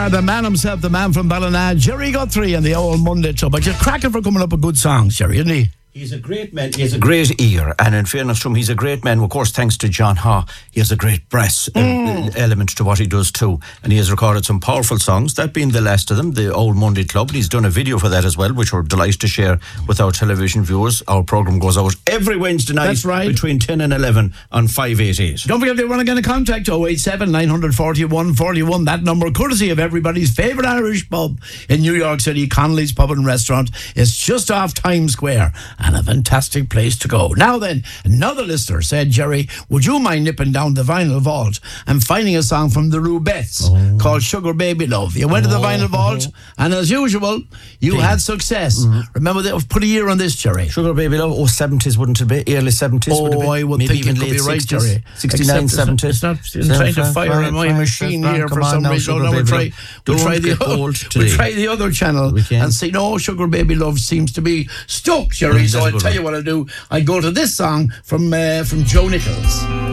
The man himself, the man from Ballina, Jerry Guthrie, and the old Monday Club. But you're cracking for coming up with good songs, Jerry, isn't he? He's a great man. He has a great ear, and in fairness to him, he's a great man. Of course, thanks to John Ha, he has a great brass element to what he does too, and he has recorded some powerful songs. That being the last of them, the Old Monday Club. And he's done a video for that as well, which we're delighted to share with our television viewers. Our programme goes out every Wednesday night. That's right. Between 10 and 11 on 588. Don't forget, if you want to get in contact, 087 941 41. That number, courtesy of everybody's favourite Irish pub in New York City, Connolly's Pub and Restaurant. It's just off Times Square, and a fantastic place to go. Now then, another listener said, Jerry, would you mind nipping down the vinyl vault and finding a song from the Rubettes called Sugar Baby Love? You went to the vinyl vault, and as usual, you had success. Remember, they put a year on this, Jerry. Sugar Baby Love, 70s, wouldn't it be? Early 70s, would it be? I would maybe think even it could late be right, 60s, Jerry. 69, 70s. It's not trying to fire on my machine here for some reason. No, we'll try the other channel and see. No, Sugar Baby Love seems to be stuck, Jerry. So I'll tell you what I'll do. I go to this song from Joe Nichols.